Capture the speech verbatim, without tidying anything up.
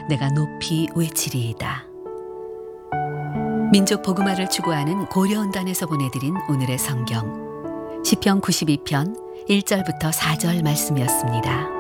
내가 높이 외치리이다. 민족 복음화를 추구하는 고려원단에서 보내드린 오늘의 성경 시편 구십이 편 일 절부터 사 절 말씀이었습니다.